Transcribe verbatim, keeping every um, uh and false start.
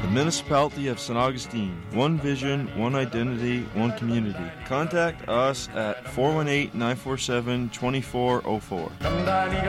The Municipality of Saint Augustine. One vision, one identity, one community. Contact us at four one eight, nine four seven, two four zero four.